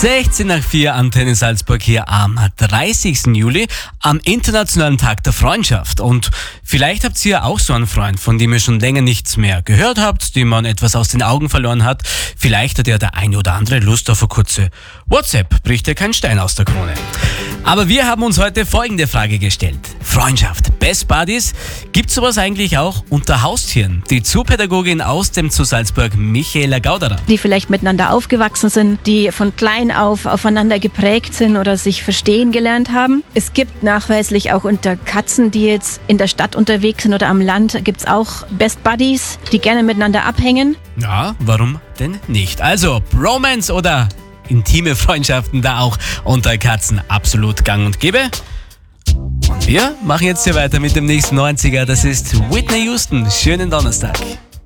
16 nach 4, Antenne Salzburg hier am 30. Juli, am Internationalen Tag der Freundschaft. Und vielleicht habt ihr auch so einen Freund, von dem ihr schon länger nichts mehr gehört habt, dem man etwas aus den Augen verloren hat. Vielleicht hat ja der eine oder andere Lust auf eine kurze WhatsApp, bricht ja kein Stein aus der Krone. Aber wir haben uns heute folgende Frage gestellt. Freundschaft, Best Buddies, gibt's sowas eigentlich auch unter Haustieren? Die Zoopädagogin aus dem Zoo Salzburg, Michaela Gauderer. Die vielleicht miteinander aufgewachsen sind, die von klein auf aufeinander geprägt sind oder sich verstehen gelernt haben. Es gibt nachweislich auch unter Katzen, die jetzt in der Stadt unterwegs sind oder am Land, gibt's auch Best Buddies, die gerne miteinander abhängen. Ja, warum denn nicht? Also, Bromance oder intime Freundschaften da auch unter Katzen absolut gang und gäbe. Und wir machen jetzt hier weiter mit dem nächsten 90er. Das ist Whitney Houston. Schönen Donnerstag.